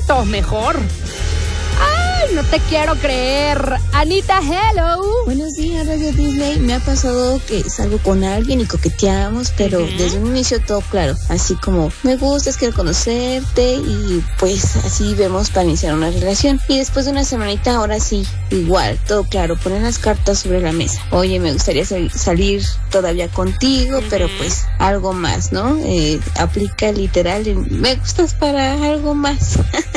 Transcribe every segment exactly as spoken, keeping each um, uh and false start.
poquito mejor. ¡Ay, no te quiero creer! Anita, hello. Buenos días, Radio Disney. Me ha pasado que salgo con alguien y coqueteamos, pero uh-huh. desde un inicio todo claro. Así como, me gustas, quiero conocerte y pues así vemos para iniciar una relación. Y después de una semanita, ahora sí, igual, todo claro, poner las cartas sobre la mesa. Oye, me gustaría sal- salir todavía contigo, uh-huh. pero pues algo más, ¿no? Eh, aplica literal, me gustas para algo más.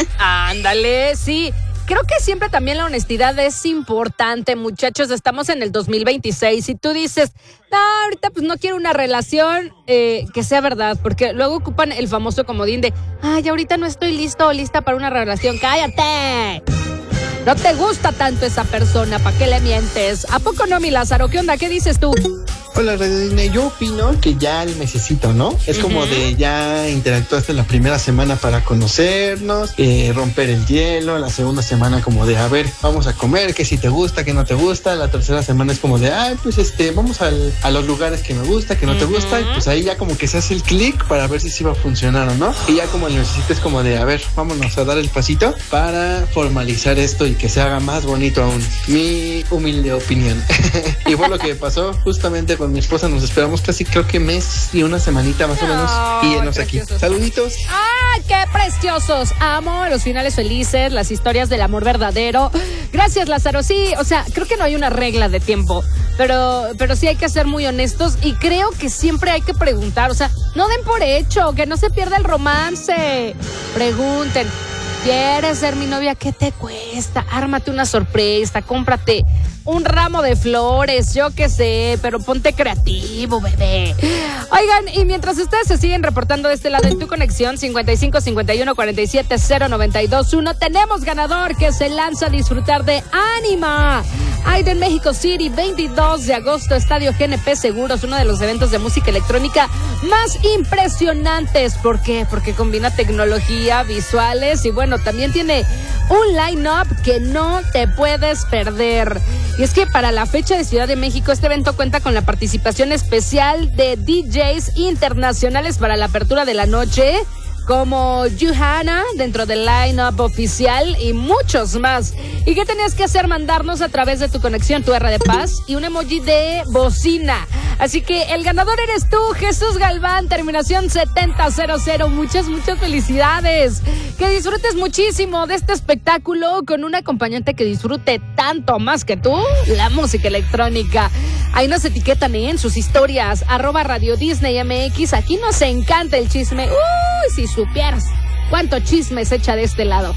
Ándale, sí. Creo que siempre también la honestidad es importante, muchachos. Estamos en el dos mil veintiséis y tú dices, no, ahorita pues no quiero una relación, eh, que sea verdad, porque luego ocupan el famoso comodín de, ay, ahorita no estoy listo o lista para una relación. ¡Cállate! No te gusta tanto esa persona, ¿para qué le mientes? ¿A poco no, mi Lázaro? ¿Qué onda? ¿Qué dices tú? Hola, Radio Disney. Yo opino que ya el mesecito, ¿no? Es uh-huh. como de ya interactuaste la primera semana para conocernos, eh, romper el hielo. La segunda semana como de, a ver, vamos a comer, que si te gusta, que no te gusta. La tercera semana es como de, ay, pues este, vamos al, a los lugares que me gusta, que no uh-huh. te gusta. Y pues ahí ya como que se hace el clic para ver si sí va a funcionar o no. Y ya como el mesecito es como de, a ver, vámonos a dar el pasito para formalizar esto y que se haga más bonito aún. Mi humilde opinión. Y fue lo que pasó justamente con mi esposa. Nos esperamos casi creo que mes y una semanita más o menos oh, y enos aquí. Saluditos. ¡Ay, qué preciosos! Amo los finales felices, las historias del amor verdadero. Gracias, Lázaro. Sí, o sea, creo que no hay una regla de tiempo, pero, pero sí hay que ser muy honestos y creo que siempre hay que preguntar. O sea, no den por hecho, que no se pierda el romance. Pregunten. ¿Quieres ser mi novia? ¿Qué te cuesta? Ármate una sorpresa, cómprate un ramo de flores, yo qué sé, pero ponte creativo, bebé. Oigan, y mientras ustedes se siguen reportando de este lado en tu conexión, cincuenta y cinco, cincuenta y uno, cuarenta y siete, cero, noventa y dos, uno, tenemos ganador que se lanza a disfrutar de Anima. Hay en México City, veintidós de agosto, Estadio G N P Seguros, uno de los eventos de música electrónica más impresionantes. ¿Por qué? Porque combina tecnología, visuales y bueno, también tiene un line-up que no te puedes perder. Y es que para la fecha de Ciudad de México, este evento cuenta con la participación especial de D Js internacionales para la apertura de la noche, como Johanna dentro del line-up oficial y muchos más. ¿Y qué tenías que hacer? Mandarnos a través de tu conexión tu R de paz y un emoji de bocina. Así que el ganador eres tú, Jesús Galván, terminación setenta cero cero. Muchas, muchas felicidades. Que disfrutes muchísimo de este espectáculo con un acompañante que disfrute tanto más que tú, la música electrónica. Ahí nos etiquetan ¿eh? en sus historias, arroba Radio Disney M X. Aquí nos encanta el chisme. Uy, si supieras cuánto chisme se echa de este lado.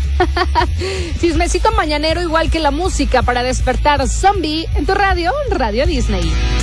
Chismecito mañanero igual que la música para despertar zombie en tu radio, Radio Disney.